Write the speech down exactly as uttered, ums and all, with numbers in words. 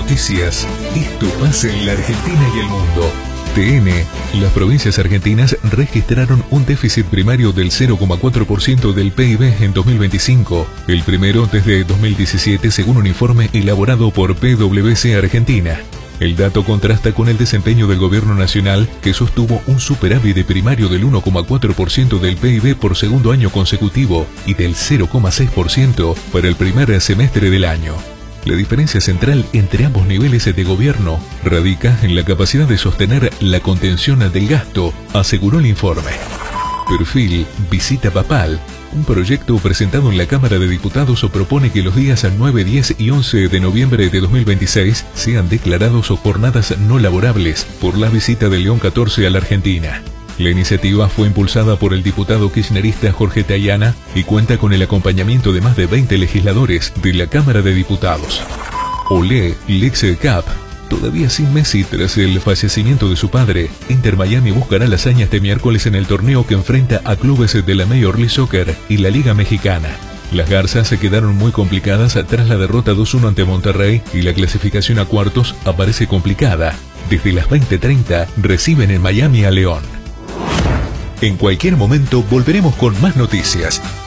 Noticias. Esto pasa en la Argentina y el mundo. T N. Las provincias argentinas registraron un déficit primario del cero coma cuatro por ciento del P I B en dos mil veinticinco, el primero desde dos mil diecisiete según un informe elaborado por P W C Argentina. El dato contrasta con el desempeño del gobierno nacional, que sostuvo un superávit primario del uno coma cuatro por ciento del P I B por segundo año consecutivo y del cero coma seis por ciento para el primer semestre del año. La diferencia central entre ambos niveles de gobierno radica en la capacidad de sostener la contención del gasto, aseguró el informe. Perfil Visita Papal. Un proyecto presentado en la Cámara de Diputados propone que los días nueve, diez y once de noviembre de dos mil veintiséis sean declarados jornadas no laborables por la visita de León catorce a la Argentina. La iniciativa fue impulsada por el diputado kirchnerista Jorge Tayana y cuenta con el acompañamiento de más de veinte legisladores de la Cámara de Diputados. Olé, Lex Cup. Todavía sin Messi tras el fallecimiento de su padre, Inter Miami buscará la hazaña este miércoles en el torneo que enfrenta a clubes de la Major League Soccer y la Liga Mexicana. Las garzas se quedaron muy complicadas tras la derrota dos uno ante Monterrey y la clasificación a cuartos aparece complicada. Desde las veinte treinta reciben en Miami a León. En cualquier momento volveremos con más noticias.